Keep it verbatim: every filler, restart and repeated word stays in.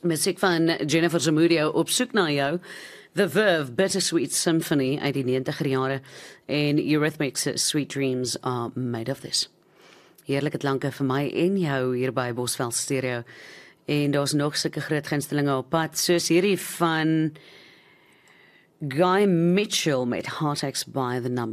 Musiek van Jennifer Zamudio, Op soek na jou. The Verve, Bittersweet Symphony uit die negentiger jare en Eurythmics, Sweet Dreams Are Made of This. Heerlike klanke vir my en jou hier by Bosveld Stereo. En daar's nog sulke groot gunstelinge op pad, soos hierdie van Guy Mitchell met Heartaches by the Number.